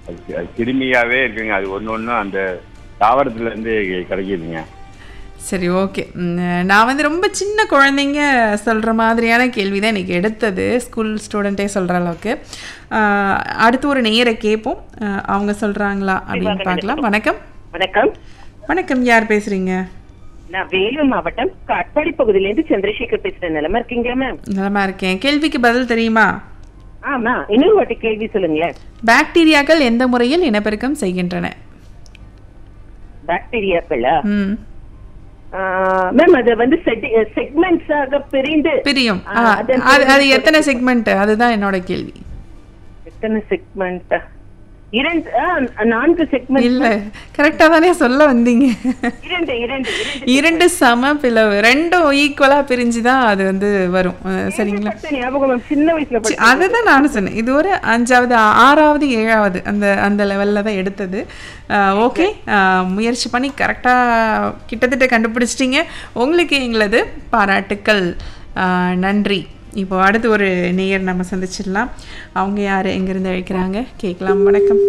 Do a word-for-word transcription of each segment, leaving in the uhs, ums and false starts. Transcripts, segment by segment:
அது அது கிருமியாவே இருக்குங்க. அது ஒன்று ஒன்றும் அந்த தாவரத்துல இருந்து கிடைக்குதுங்க. சரி, ஓகே. நான் வந்து ரொம்ப சின்ன குழந்தைங்க சொல்கிற மாதிரியான கேள்வி தான் எனக்கு எடுத்தது, ஸ்கூல் ஸ்டூடெண்ட்டே சொல்கிற அளவுக்கு. அடுத்து ஒரு நேயரை கேட்போம், அவங்க சொல்கிறாங்களா அப்படின்னு பார்க்கலாம். வணக்கம். வணக்கம். வணக்கம், யார் பேசுகிறீங்க? நான் வேலூர் மாவட்டம் காட்பாடி பகுதியிலேருந்து சந்திரசேகர் பேசுகிறேன். நிலமா இருக்கீங்களா மேம்? நலமா இருக்கேன். கேள்விக்கு பதில் தெரியுமா? ஆமா, இன்னொரு வாட்டி கேள்வி சொல்லுங்களேன். பாக்டீரியாக்கள் எந்த முறையில் இனப்பெருக்கம் செய்கின்றன? பாக்டீரியாக்களா? ம் மேம் அது வந்து செக்மெண்ட்ஸாக பிரிந்து பிரியும். அது எத்தனை செக்மெண்ட், அதுதான் என்னோட கேள்வி. எத்தனை செக்மெண்ட்? இரண்டு நான்கு செக்மெண்ட். இல்ல, கரெக்டா தானே சொல்ல வந்தீங்க. இரண்டு இரண்டு இரண்டு சம பிளவு, ரெண்டும் ஈக்குவலா பிரிஞ்சுதான் அது வந்து வரும். சரிங்களா? ஞாபகம் சின்ன வயசுல அதுதான் நானும் சொன்னேன். இது ஒரு அஞ்சாவது ஆறாவது ஏழாவது அந்த அந்த லெவல்ல தான் எடுத்தது. ஓகே, முயற்சி பண்ணி கரெக்டா கிட்டத்தட்ட கண்டுபிடிச்சிட்டீங்க. உங்களுக்கு எங்களது பாராட்டுக்கள். நன்றி. இப்போ அடுத்து ஒரு நேயர் நம்ம சந்திச்சிடலாம். அவங்க யார், எங்கேருந்து அழைக்கிறாங்க கேட்கலாம். வணக்கம்.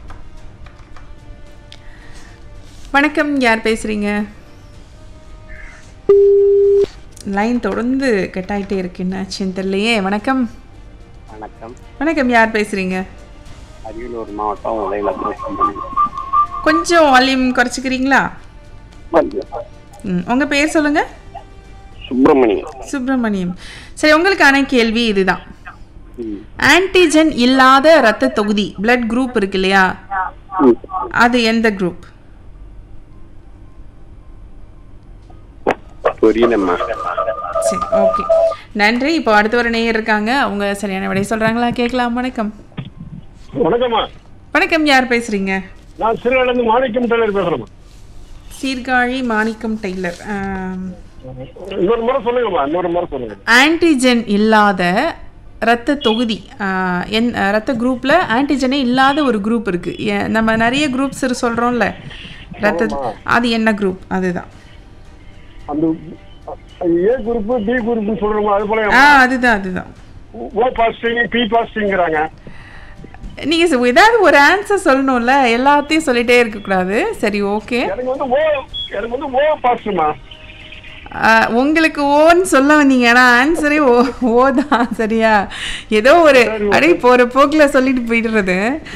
வணக்கம், யார் பேசுகிறீங்க? லைன் தொடர்ந்து கட் ஆகிட்டே இருக்கு, என்னாச்சுன்னு தெரியலையே. வணக்கம். வணக்கம். வணக்கம், யார் பேசுகிறீங்க? அரியலூர் மாவட்டம். கொஞ்சம் வால்யூம் குறைச்சிக்கிறீங்களா? ம் உங்கள் பேர் சொல்லுங்கள். சுப்பிரமணியம். சுப்பிரமணியம். சரி, உங்களுக்கான கேள்வி இதுதான். ஆன்டிஜன் இல்லாத இரத்த தொகுதி, பிளட் குரூப் இருக்கு இல்லையா, அது எந்த குரூப்? சரி, ஓகே, நன்றி. இப்போ அடுத்த ஒரு நேயர் இருக்காங்க, அவங்க சரியான விடை சொல்றாங்களா கேட்கலாம். வணக்கம். வணக்கம்மா. வணக்கம், யார் பேசுறீங்க? நான் சீர்காழி மாணிக்கம் டெய்லர் பேசுறேன். சீர்காழி மாணிக்கம் டெய்லர். இன்னொரு முறை சொல்லுங்கம்மா, இன்னொரு முறை சொல்லுங்க. ஆன்டிஜன் இல்லாத ரத்த தொகுதி, என் ரத்த குரூப்ல ஆன்டிஜனே இல்லாத ஒரு குரூப் இருக்கு. நம்ம நிறைய குரூப்ஸ் சொல்றோம்ல ரத்த, அது என்ன குரூப்? அதுதான் அந்த ஏ குரூப், பி குரூப் சொல்றோம். அது போல அதுதான் அதுதான் ஓ பாசிட்டிவ், பி பாசிட்டிவ்ங்கறாங்க. நீங்க ஏதாவது ஒரு ஆன்சர் சொல்லணும்ல, எல்லாத்தையும் சொல்லிட்டே இருக்க கூடாது. சரி, ஓகே. எனக்கு வந்து ஓ எனக்கு வந்து ஓ பாசிட்டிவ்மா. உங்களுக்கு ஓன்னு சொல்ல வந்தீங்க, ஆனா ஆன்சரே ஓ ஓ தான். சரியா? ஏதோ ஒரு அடே போற போக்குல சொல்லிட்டு போயிடுறது.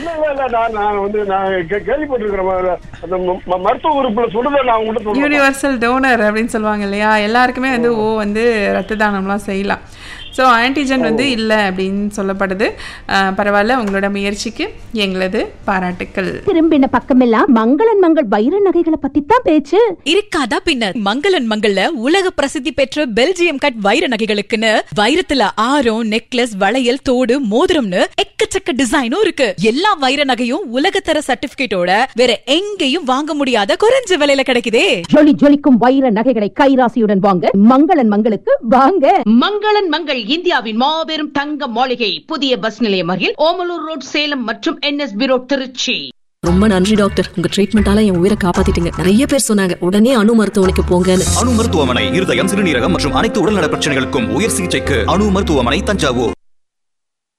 யூனிவர்சல் டோனர் அப்படின்னு சொல்லுவாங்க இல்லையா, எல்லாருக்குமே வந்து ஓ வந்து ரத்த தானம்லாம் செய்யலாம். ஸோ ஆன்டிஜன் வந்து இல்லை அப்படின்னு சொல்லப்படுது. பரவாயில்ல, உங்களோட முயற்சிக்கு எங்களது பாராட்டுக்கள். திரும்பின பக்கமெல்லாம் மங்களன் மங்கள் வைர நகைகளை பத்தி தான் பேச்சு இருக்காதா பின்ன? மங்களன் மங்கள்ல உலக பிரசித்தி பெற்ற பெல்ஜியம் கட் வைர நகைகளுக்குன்னு வைரத்துல ஆரம், நெக்லஸ், வளையல், தோடு, மோதிரம்னு எக்கச்சக்க டிசைனும் இருக்கு. எல்லா வைர நகையும் உலகத்தர சர்டிபிகேட்டோட வேற எங்கேயும் வாங்க முடியாத குறைஞ்ச விலையில கிடைக்குதே. ஜொலி ஜொலிக்கும் வைர நகைகளை கைராசியுடன் வாங்க மங்களன் மங்களுக்கு வாங்க. மங்களன் மங்கள் இந்தியாவின் மாபெரும் தங்க மாளிகை, புதிய பஸ் நிலையம் அருகில் ஓமலூர் ரோட், சேலம் மற்றும் என்எஸ்பி ரோட், திருச்சி. ரொம்ப நன்றி டாக்டர், உங்க ட்ரீட்மெண்டால என் உயிரை காப்பாத்திட்டீங்க. நிறைய பேர் சொன்னாங்க உடனே அணு மருத்துவமனைக்கு போங்கன்னு. அணு மருத்துவமனை இருதயம், சிறுநீரகம் மற்றும் அனைத்து உடல்நல பிரச்சனைகளுக்கும் உயர் சிகிச்சைக்கு அணு மருத்துவமனை, தஞ்சாவூர்.